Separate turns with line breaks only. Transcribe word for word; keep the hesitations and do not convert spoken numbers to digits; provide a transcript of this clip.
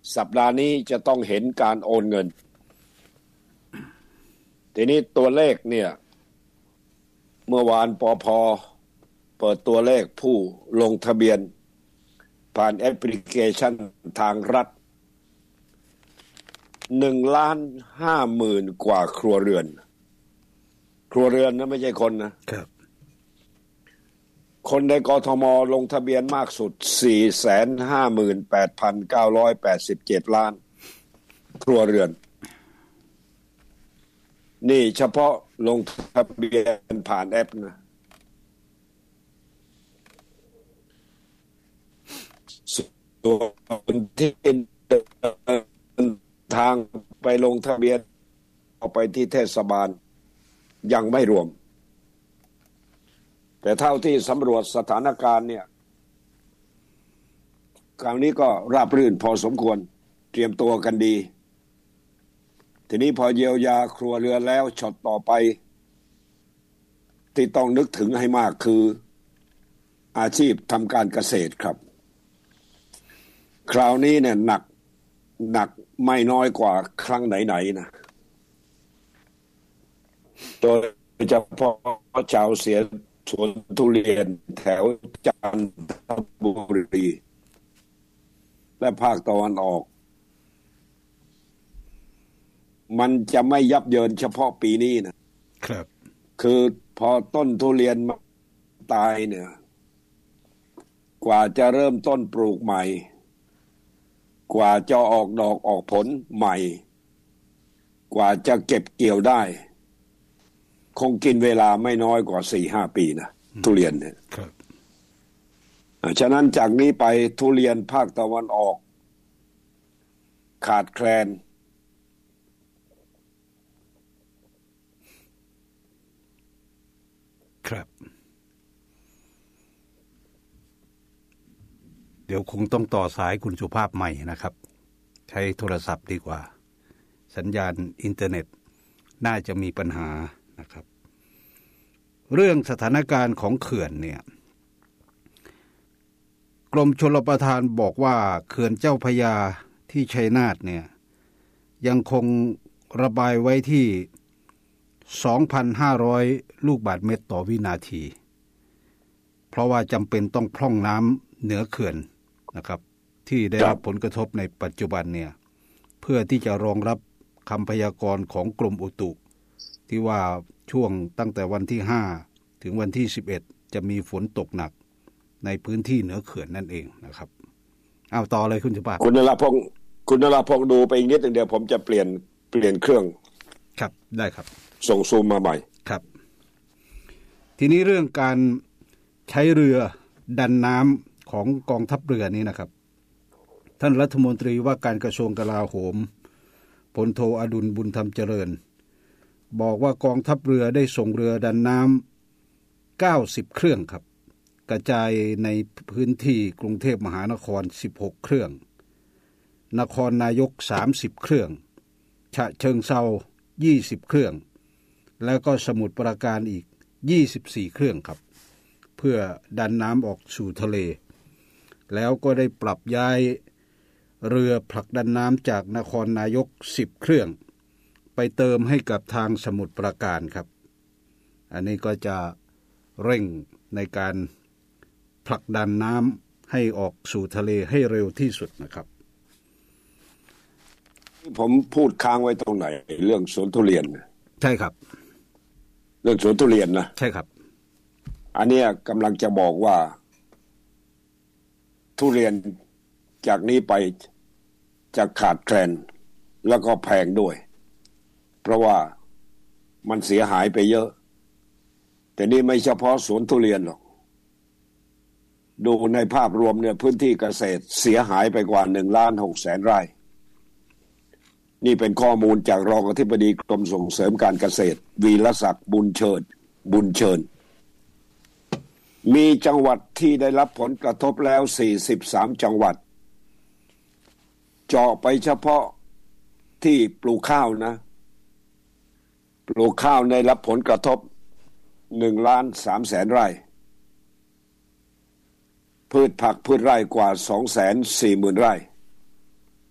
สัปดาห์นี้จะต้องเห็นการโอนเงินทีนี้ตัวเลขเนี่ยเมื่อวานปภ.เปิดตัวเลขผู้ลงทะเบียนผ่านแอปพลิเคชันทางรัฐหนึ่งล้านห้าหมื่นกว่าครัวเรือนครัวเรือนนะไม่ใช่คนนะครับคนในกทม.ลงทะเบียนมากสุด สี่แสนห้าหมื่นแปดพันเก้าร้อยแปดสิบเจ็ด ล้านครัวเรือนนี่เฉพาะลงทะเบียนผ่านแอปนะส่วนที่เดินทางไปลงทะเบียนเอาไปที่เทศบาลยังไม่รวมแต่เท่าที่สำรวจสถานการณ์เนี่ยคราวนี้ก็ราบรื่นพอสมควรเตรียมตัวกันดีทีนี้พอเยียวยาครัวเรือนแล้วช็อตต่อไปที่ต้องนึกถึงให้มากคืออาชีพทำการเกษตรครับคราวนี้เนี่ยหนักหนักไม่น้อยกว่าครั้งไหนๆนะโดยเฉพาะชาวเสียสวนทุเรียนแถวจันทบุรีและภาคตะวันออกมันจะไม่ยับเยินเฉพาะปีนี้นะครับคือพอต้นทุเรียนตายเนี่ยกว่าจะเริ่มต้นปลูกใหม่กว่าจะออกดอกออกผลใหม่กว่าจะเก็บเกี่ยวได้คงกินเวลาไม่น้อยกว่า สี่ห้า ปีนะทุเรียนเนี่ยครับฉะนั้นจากนี้ไปทุเรียนภาคตะวันออกขาดแคลน
ครับเดี๋ยวคงต้องต่อสายคุณสุภาพใหม่นะครับใช้โทรศัพท์ดีกว่าสัญญาณอินเทอร์เน็ตน่าจะมีปัญหานะครับเรื่องสถานการณ์ของเขื่อนเนี่ยกรมชลประทานบอกว่าเขื่อนเจ้าพระยาที่ชัยนาทเนี่ยยังคงระบายไว้ที่ สองพันห้าร้อย ลูกบาศก์เมตรต่อวินาทีเพราะว่าจำเป็นต้องพร่องน้ำเหนือเขื่อนนะครับที่ได้รับผลกระทบในปัจจุบันเนี่ยเพื่อที่จะรองรับคำพยากรณ์ของกรมอุตุที่ว่าช่วงตั้งแต่วันที่ห้าถึงวันที่สิบเอ็ดจะมีฝนตกหนักในพื้นที่เหนือเขื่อนนั่นเองนะครับเอาต่อเลยคุณสุภาพ
คุณนราพงศ์คุณนราพงศ์ดูไปอีกนิดนึงเดียวผมจะเปลี่ยนเปลี่ยนเครื่อง
ครับได้ครับ
ส่งซูมมาใหม่
ครับทีนี้เรื่องการใช้เรือดันน้ำของกองทัพเรือนี้นะครับท่านรัฐมนตรีว่าการกระทรวงกลาโหมพลโทอดุลบุญธรรมเจริญบอกว่ากองทัพเรือได้ส่งเรือดันน้ำเก้าสิบเครื่องครับกระจายในพื้นที่กรุงเทพมหานครสิบหกเครื่องนครนายกสามสิบเครื่องฉะเชิงเทรายี่สิบเครื่องแล้วก็สมุทรปราการอีกยี่สิบสี่เครื่องครับเพื่อดันน้ำออกสู่ทะเลแล้วก็ได้ปรับย้ายเรือผลักดันน้ำจากนครนายกสิบเครื่องไปเติมให้กับทางสมุทรปราการครับอันนี้ก็จะเร่งในการผลักดันน้ำให้ออกสู่ทะเลให้เร็วที่สุดนะครับ
ผมพูดค้างไว้ตรงไหนเรื่องสวนทุเรียน
ใช่ครับ
เรื่องสวนทุเรียนนะ
ใช่ครับ
อันนี้กำลังจะบอกว่าทุเรียนจากนี้ไปจะขาดแคลนแล้วก็แพงด้วยเพราะว่ามันเสียหายไปเยอะแต่นี่ไม่เฉพาะสวนทุเรียนหรอกดูในภาพรวมเนี่ยพื้นที่เกษตรเสียหายไปกว่าหนึ่งล้านหกแสนไร่นี่เป็นข้อมูลจากรองอธิบดีกรมส่งเสริมการเกษตรวีรศักดิ์บุญเชิญบุญเชิญมีจังหวัดที่ได้รับผลกระทบแล้วสี่สิบสามจังหวัดเจาะไปเฉพาะที่ปลูกข้าวนะปลูกข้าวได้รับผลกระทบหนึ่งล้านสามแสนไร่พืชผักพืชไร่กว่าสองแสนสี่หมื่นไร่